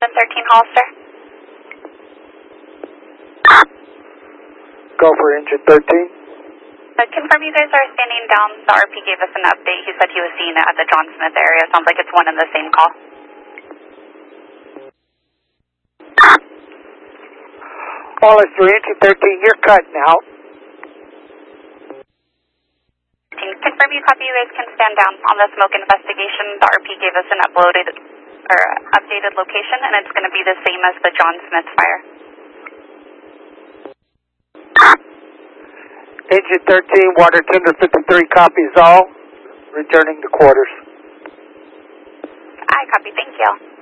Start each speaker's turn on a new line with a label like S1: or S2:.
S1: 713 Hollister.
S2: Go for engine 13.
S1: Confirm you guys are standing down. The RP gave us an update. He said he was seeing it at the John Smith area. Sounds like it's one and the same call.
S2: Hollister, engine 13, you're cutting out.
S1: Confirm you copy. You guys can stand down on the smoke investigation. The RP gave us an updated location, and it's going to be the same as the John Smith fire.
S2: Engine 13, water tender 53, copies all. Returning to quarters.
S1: I copy. Thank you.